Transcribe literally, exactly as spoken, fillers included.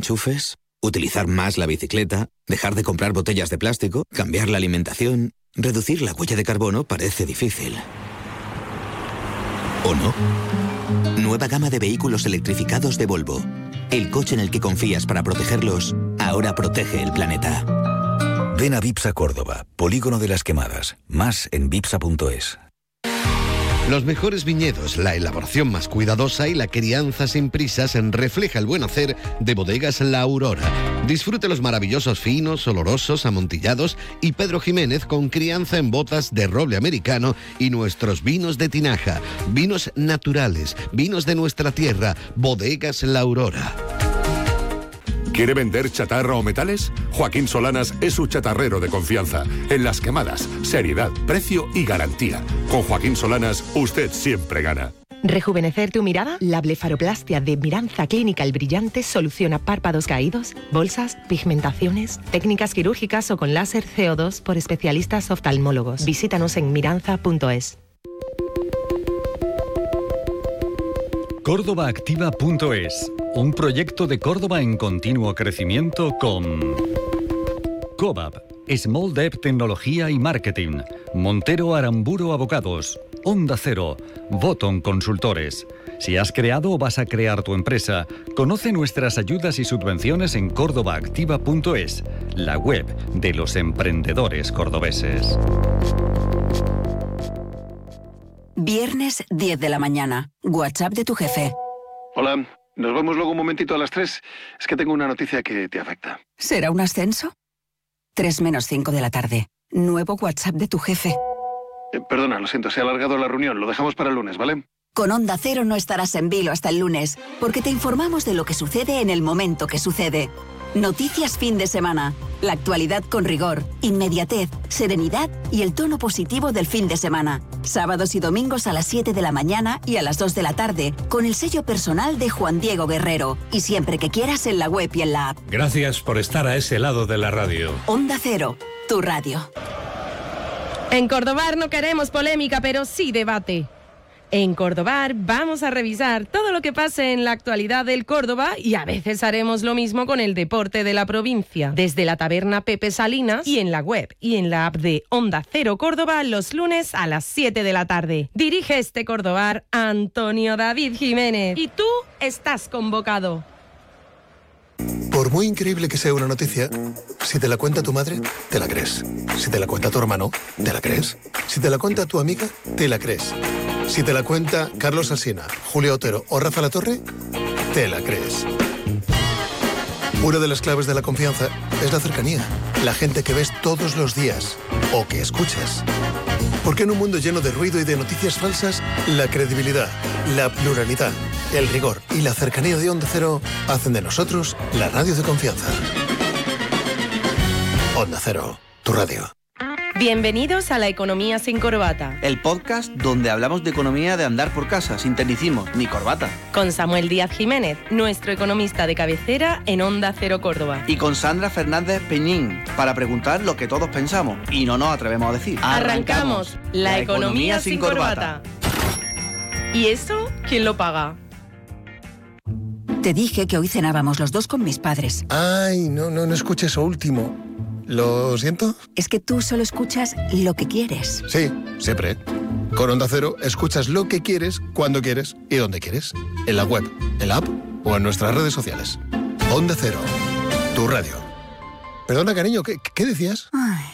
enchufes, utilizar más la bicicleta, dejar de comprar botellas de plástico, cambiar la alimentación. Reducir la huella de carbono parece difícil. ¿O no? Nueva gama de vehículos electrificados de Volvo. El coche en el que confías para protegerlos, ahora protege el planeta. Ven a Vipsa Córdoba, Polígono de las Quemadas. Más en vipsa punto es. Los mejores viñedos, la elaboración más cuidadosa y la crianza sin prisas refleja el buen hacer de Bodegas La Aurora. Disfrute los maravillosos finos, olorosos, amontillados y Pedro Jiménez con crianza en botas de roble americano y nuestros vinos de tinaja. Vinos naturales, vinos de nuestra tierra, Bodegas La Aurora. ¿Quiere vender chatarra o metales? Joaquín Solanas es su chatarrero de confianza. En Las Quemadas, seriedad, precio y garantía. Con Joaquín Solanas, usted siempre gana. ¿Rejuvenecer tu mirada? La blefaroplastia de Miranza Clinical Brillante soluciona párpados caídos, bolsas, pigmentaciones, técnicas quirúrgicas o con láser C O dos por especialistas oftalmólogos. Visítanos en miranza punto es. Córdoba Activa punto es, un proyecto de Córdoba en continuo crecimiento con Cobab, Small Debt Tecnología y Marketing, Montero Aramburo Abogados, Onda Cero, Voton Consultores. Si has creado o vas a crear tu empresa, conoce nuestras ayudas y subvenciones en córdoba activa punto es, la web de los emprendedores cordobeses. Viernes diez de la mañana. WhatsApp de tu jefe. Hola, nos vemos luego un momentito a las tres. Es que tengo una noticia que te afecta. ¿Será un ascenso? tres menos cinco de la tarde. Nuevo WhatsApp de tu jefe. Eh, perdona, lo siento, se ha alargado la reunión. Lo dejamos para el lunes, ¿vale? Con Onda Cero no estarás en vilo hasta el lunes, porque te informamos de lo que sucede en el momento que sucede. Noticias fin de semana. La actualidad con rigor, inmediatez, serenidad y el tono positivo del fin de semana. Sábados y domingos a las siete de la mañana y a las dos de la tarde, con el sello personal de Juan Diego Guerrero. Y siempre que quieras en la web y en la app. Gracias por estar a ese lado de la radio. Onda Cero, tu radio. En Cordobar no queremos polémica, pero sí debate. En Cordobar vamos a revisar todo lo que pase en la actualidad del Córdoba y a veces haremos lo mismo con el deporte de la provincia. Desde la taberna Pepe Salinas y en la web y en la app de Onda Cero Córdoba los lunes a las siete de la tarde. Dirige este Cordobar Antonio David Jiménez y tú estás convocado. Por muy increíble que sea una noticia, si te la cuenta tu madre, te la crees. Si te la cuenta tu hermano, te la crees. Si te la cuenta tu amiga, te la crees. Si te la cuenta Carlos Alsina, Julio Otero o Rafa Latorre, te la crees. Una de las claves de la confianza es la cercanía. La gente que ves todos los días o que escuchas. Porque en un mundo lleno de ruido y de noticias falsas, la credibilidad, la pluralidad, el rigor y la cercanía de Onda Cero hacen de nosotros la radio de confianza. Onda Cero, tu radio. Bienvenidos a La Economía sin Corbata. El podcast donde hablamos de economía de andar por casa, sin tecnicismos ni corbata. Con Samuel Díaz Jiménez, nuestro economista de cabecera en Onda Cero Córdoba. Y con Sandra Fernández Peñín, para preguntar lo que todos pensamos y no nos atrevemos a decir. Arrancamos La, la Economía, economía sin corbata. corbata. ¿Y eso quién lo paga? Te dije que hoy cenábamos los dos con mis padres. Ay, no, no, no escuché eso último. ¿Lo siento? Es que tú solo escuchas lo que quieres. Sí, siempre. Con Onda Cero escuchas lo que quieres, cuando quieres y donde quieres. En la web, en la app o en nuestras redes sociales. Onda Cero, tu radio. Perdona, cariño, ¿qué, qué decías? Ay,